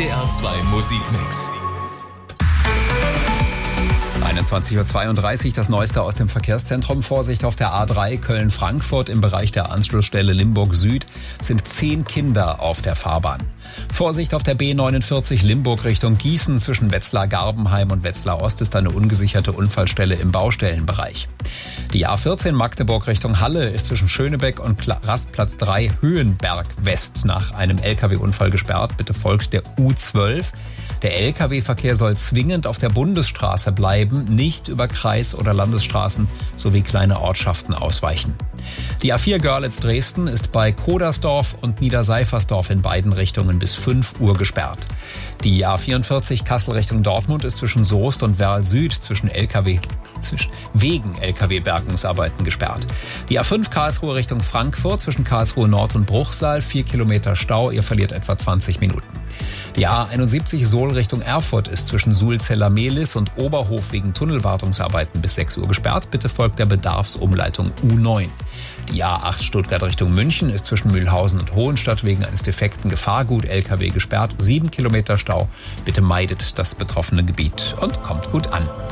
WDR 2 Musikmix. 21:32 Uhr, das Neueste aus dem Verkehrszentrum. Vorsicht auf der A3 Köln-Frankfurt im Bereich der Anschlussstelle Limburg Süd sind 10 Kinder auf der Fahrbahn. Vorsicht auf der B49 Limburg Richtung Gießen. Zwischen Wetzlar-Garbenheim und Wetzlar-Ost ist eine ungesicherte Unfallstelle im Baustellenbereich. Die A14 Magdeburg Richtung Halle ist zwischen Schönebeck und Rastplatz 3 Höhenberg West nach einem LKW-Unfall gesperrt. Bitte folgt der U12. Der Lkw-Verkehr soll zwingend auf der Bundesstraße bleiben, nicht über Kreis- oder Landesstraßen sowie kleine Ortschaften ausweichen. Die A4 Görlitz-Dresden ist bei Kodersdorf und Niederseifersdorf in beiden Richtungen bis 5 Uhr gesperrt. Die A44 Kassel Richtung Dortmund ist zwischen Soest und Werl Süd wegen Lkw-Bergungsarbeiten gesperrt. Die A5 Karlsruhe Richtung Frankfurt zwischen Karlsruhe Nord und Bruchsal 4 Kilometer Stau, ihr verliert etwa 20 Minuten. Die A71 Sool Richtung Erfurt ist zwischen Sulzeller-Mehlis und Oberhof wegen Tunnelwartungsarbeiten bis 6 Uhr gesperrt. Bitte folgt der Bedarfsumleitung U9. Die A8 Stuttgart Richtung München ist zwischen Mühlhausen und Hohenstadt wegen eines defekten Gefahrgut-LKW gesperrt. 7 Kilometer Stau. Bitte meidet das betroffene Gebiet und kommt gut an.